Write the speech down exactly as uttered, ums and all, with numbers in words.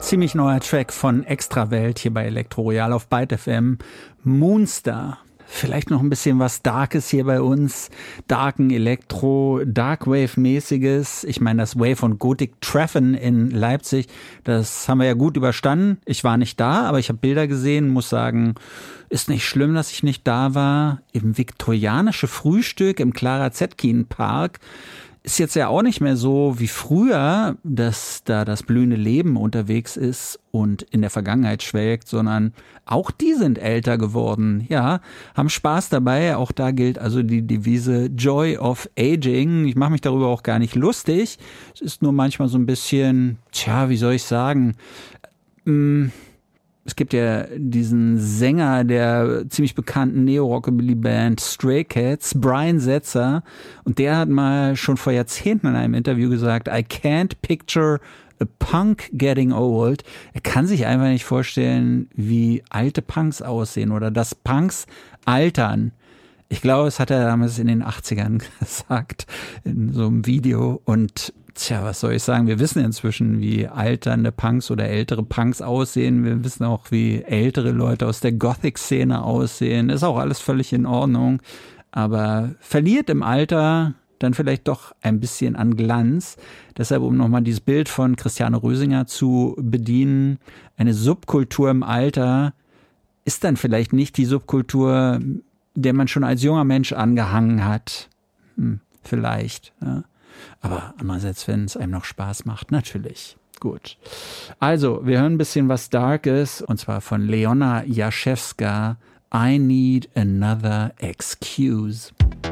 Ziemlich neuer Track von Extrawelt hier bei Elektro Royal auf Byte F M. Moonstar. Vielleicht noch ein bisschen was Darkes hier bei uns. Darken Elektro, Darkwave-mäßiges. Ich meine, das Wave und Gothic Treffen in Leipzig, das haben wir ja gut überstanden. Ich war nicht da, aber ich habe Bilder gesehen, muss sagen, ist nicht schlimm, dass ich nicht da war. Im viktorianische Frühstück im Clara Zetkin Park ist jetzt ja auch nicht mehr so wie früher, dass da das blühende Leben unterwegs ist und in der Vergangenheit schwelgt, sondern auch die sind älter geworden, ja, haben Spaß dabei. Auch da gilt also die Devise Joy of Aging. Ich mache mich darüber auch gar nicht lustig. Es ist nur manchmal so ein bisschen, tja, wie soll ich sagen, mh, es gibt ja diesen Sänger der ziemlich bekannten Neo-Rockabilly-Band Stray Cats, Brian Setzer, und der hat mal schon vor Jahrzehnten in einem Interview gesagt, I can't picture a punk getting old. Er kann sich einfach nicht vorstellen, wie alte Punks aussehen oder dass Punks altern. Ich glaube, das hat er damals in den achtzigern gesagt, in so einem Video. Und tja, was soll ich sagen? Wir wissen inzwischen, wie alternde Punks oder ältere Punks aussehen. Wir wissen auch, wie ältere Leute aus der Gothic-Szene aussehen. Ist auch alles völlig in Ordnung. Aber verliert im Alter dann vielleicht doch ein bisschen an Glanz. Deshalb, um nochmal dieses Bild von Christiane Rösinger zu bedienen, eine Subkultur im Alter ist dann vielleicht nicht die Subkultur, der man schon als junger Mensch angehangen hat. Hm, vielleicht, ja. Aber andererseits, wenn es einem noch Spaß macht, natürlich. Gut. Also, wir hören ein bisschen was Darkes, und zwar von Leona Jaschewska, I Need Another Excuse.